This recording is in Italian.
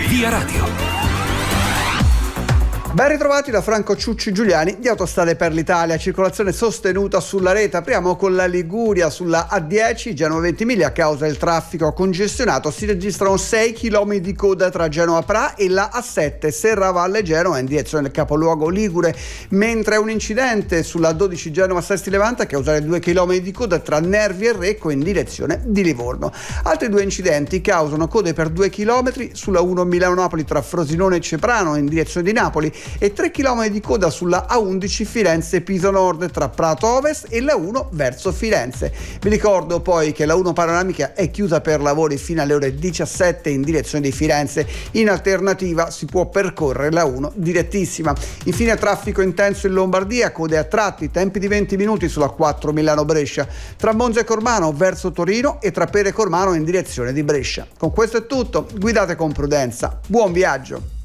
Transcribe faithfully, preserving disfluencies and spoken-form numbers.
Via Radio. Ben ritrovati da Franco Ciucci Giuliani di Autostrade per l'Italia, circolazione sostenuta sulla rete. Apriamo con la Liguria sulla A dieci Genova Ventimiglia. A causa del traffico congestionato si registrano sei chilometri di coda tra Genova Pra e la A sette Serravalle Genova in direzione del capoluogo ligure, mentre un incidente sulla dodici Genova Sesti Levante a causare due chilometri di coda tra Nervi e Recco in direzione di Livorno. Altri due incidenti causano code per due chilometri sulla uno Milano Napoli tra Frosinone e Ceprano in direzione di Napoli e tre chilometri di coda sulla A undici Firenze Pisa Nord tra Prato Ovest e la uno verso Firenze. Vi ricordo poi che la uno Panoramica è chiusa per lavori fino alle ore diciassette in direzione di Firenze. In alternativa si può percorrere la uno direttissima. Infine traffico intenso in Lombardia, code a tratti, tempi di venti minuti sulla quattro Milano Brescia tra Monza e Cormano verso Torino e tra Pere e Cormano in direzione di Brescia. Con questo è tutto, guidate con prudenza, buon viaggio.